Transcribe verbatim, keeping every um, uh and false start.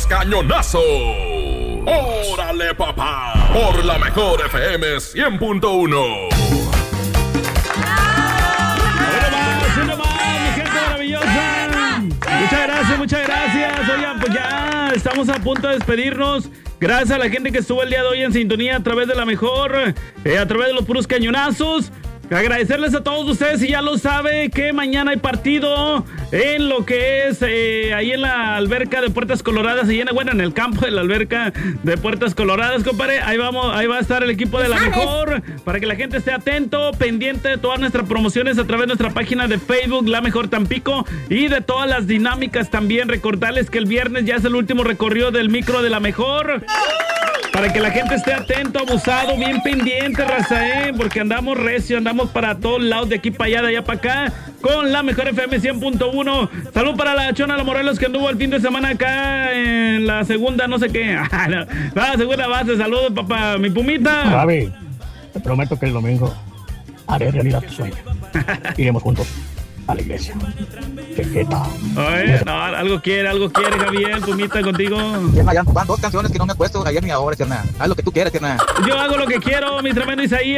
cañonazos. ¡Órale, papá! Por la mejor F M cien punto uno. Muchas gracias, muchas gracias. Oigan, pues ya estamos a punto de despedirnos. Gracias a la gente que estuvo el día de hoy en sintonía a través de la mejor, eh, a través de los puros cañonazos. Agradecerles a todos ustedes, y ya lo sabe, que mañana hay partido en lo que es eh, ahí en la alberca de Puertas Coloradas, y en, bueno, en el campo de la alberca de Puertas Coloradas, compadre. Ahí vamos, ahí va a estar el equipo de la mejor, para que la gente esté atento, pendiente de todas nuestras promociones a través de nuestra página de Facebook, La Mejor Tampico, y de todas las dinámicas también. Recordarles que el viernes ya es el último recorrido del micro de la mejor, para que la gente esté atento, abusado, bien pendiente, raza, ¿eh? Porque andamos recio, andamos para todos lados, de aquí para allá, de allá para acá, con la mejor F M cien punto uno. Salud para la Chona La Morelos, que anduvo el fin de semana acá en la segunda, no sé qué. La segunda base. Saludos, papá, mi pumita. Javi, te prometo que el domingo haré realidad tu sueño. Iremos juntos a la iglesia. Chequeta. Oye, no, algo quiere, algo quiere, Javier, pumita, contigo. Ya van dos canciones que no me he puesto ayer ni ahora, carnal. Haz lo que tú quieras, carnal. Yo hago lo que quiero, mi tremendo Isaías.